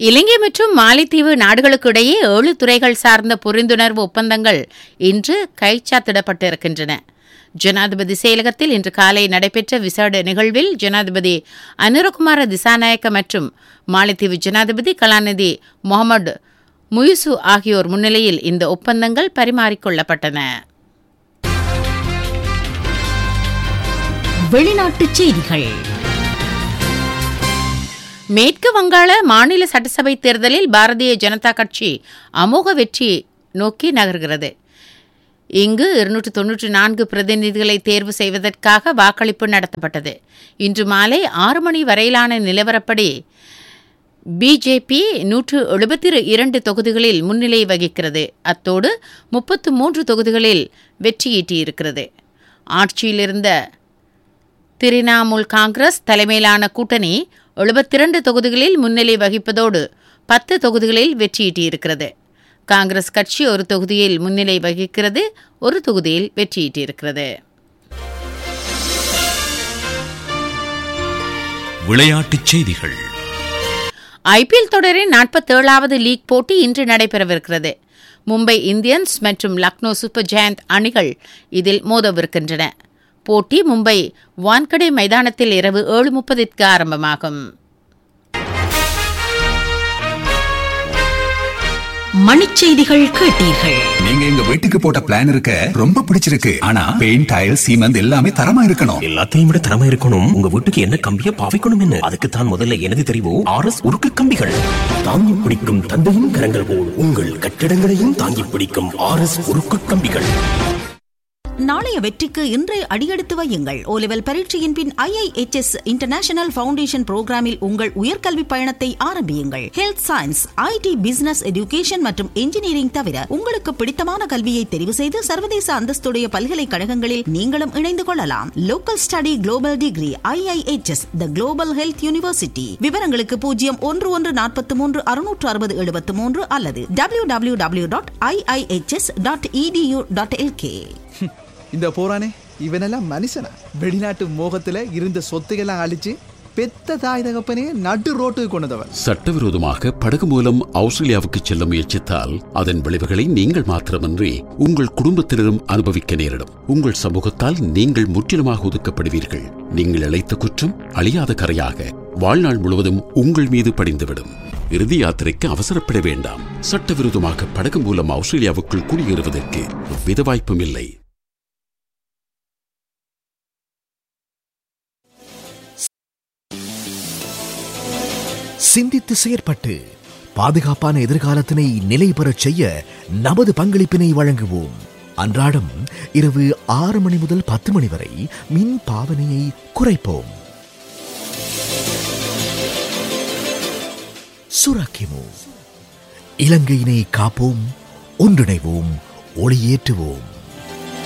இலங்கை மற்றும் மாலைத்தீவு நாடுகளுக்கு இடையே 7 துறைகள் சார்ந்த புரிந்துணர்வு ஒப்பந்தங்கள் இன்று கைச்சாத்திடப்பட்டிருக்கின்றன. ஜனாதிபதி செயலகத்தில் இன்று காலை நடைபெற்ற விசேட நிகழ்வில் ஜனாதிபதி அனுரகுமார திசாநாயக்க மற்றும் மாலைத்தீவு ஜனாதிபதி கலாநிதி முகமது முயுசு ஆகியோர் முன்னிலையில் இந்த ஒப்பந்தங்கள் பரிமாறிக்கொள்ளப்பட்டன. வெளிநாட்டுச் செய்திகள். மேற்கு வங்காள மாநில சட்டசபை தேர்தலில் பாரதிய ஜனதா கட்சி அமோக வெற்றி நோக்கி நகர்கிறது. இங்கு 294 பிரதிநிதிகளை தேர்வு செய்வதற்காக வாக்களிப்பு நடத்தப்பட்டது. இன்று மாலை 6 மணி வரையிலான நிலவரப்படி பிஜேபி 172 தொகுதிகளில் முன்னிலை வகிக்கிறது. அத்தோடு 33 தொகுதிகளில் வெற்றியீட்டியிருக்கிறது. ஆட்சியிலிருந்த திரிணாமுல் காங்கிரஸ் தலைமையிலான கூட்டணி 72 தொகுதிகளில் முன்னிலை வகிப்பதோடு 10 தொகுதிகளில் வெற்றியீட்டியிருக்கிறது. காங்கிரஸ் கட்சி ஒரு தொகுதியில் முன்னிலை வகிக்கிறது, ஒரு தொகுதியில் வெற்றியீட்டியிருக்கிறது. விளையாட்டுச் செய்திகள். ஐபிஎல் தொடரின் 47வது லீக் போட்டி இன்று நடைபெறவிருக்கிறது. மும்பை இந்தியன்ஸ் மற்றும் லக்னோ சூப்பர் ஜெயண்ட் அணிகள் இதில் மோதவிருக்கின்றன. போட்டி மும்பை வான்கடே மைதானத்தில் இரவு 7:30 ஆரம்பமாகும். மணிச்செய்திகள் கேட்டீர்கள். நீங்க எங்க வீட்டுக்கு போட்ட பிளான் இருக்க ரொம்ப பிடிச்சிருக்கு. ஆனா பெயிண்ட், டைல், சீமெண்ட் எல்லாமே தரமா இருக்கணும். எல்லாத்தையும் விட தரமா இருக்கணும். உங்க வீட்டுக்கு என்ன கம்பிய பாவிக்கணும் என்ன? அதுக்கு தான் முதல்ல எனது தெரிவு RS உருக்கு கம்பிகள். தாங்கி பிடிக்கும் தந்தையின் கரங்கள் போல் உங்கள் கட்டிடங்களையும் தாங்கி பிடிக்கும் RS உருக்கு கம்பிகள். நாளைய வெற்றிக்கு இன்றைய அடியெடுத்து வையுங்கள். ஓலெவல் பரீட்சையின் பின் IIHS இன்டர்நேஷனல் ஃபவுண்டேஷன் புரோகிராமில் உங்கள் உயர்கல்வி பயணத்தை ஆரம்பியுங்கள். Health science, IT, business, education மற்றும் இன்ஜினியரிங் தவிர உங்களுக்கு பிடித்தமான கல்வியை தெரிவு செய்து சர்வதேச அந்தஸ்துடைய பல்கலைக்கழகங்களில் நீங்களும் இணைந்து கொள்ளலாம். Local study global degree IIHS தி குளோபல் ஹெல்த் யூனிவர்சிட்டி. விவரங்களுக்கு 0113636073 அல்லது www.iihs.edu.lk. இந்த போறானே இவனெல்லாம் மனுஷனா? வெளிநாட்டு மோகத்துல இருந்த சொத்துக்கெல்லாம் அழிச்சு பெத்த தாய் தகப்பனே நடு ரோட்டுக்கு கொண்டவன். சட்டவிரோதமாக படகு மூலம் ஆஸ்திரேலியாவுக்கு செல்ல முயற்சித்தால் அதன் விளைவுகளை நீங்கள் மாத்திரமன்றி உங்கள் குடும்பத்தினரும் அனுபவிக்க நேரிடும். உங்கள் சமூகத்தால் நீங்கள் முற்றிலுமாக ஒதுக்கப்படுவீர்கள். நீங்கள் இழைத்த குற்றம் அழியாத கரையாக வாழ்நாள் முழுவதும் உங்கள் மீது படிந்துவிடும். இறுதி யாத்திரைக்கு அவசரப்பட வேண்டாம். சட்டவிரோதமாக படகு மூலம் ஆஸ்திரேலியாவுக்குள் குடியேறுவதற்கு எவ்வித வாய்ப்பும் இல்லை. சிந்தித்து செயற்பட்டு பாதுகாப்பான எதிர்காலத்தினை நிலை பெறச் செய்ய நமது பங்களிப்பினை வழங்குவோம். அன்றாடம் இரவு 6 மணி முதல் 10 மணி வரை மின் பாவனையை குறைப்போம். சுராக்கிமோ, இலங்கையினை காப்போம், ஒன்றிணைவோம், ஒளியேற்றுவோம்.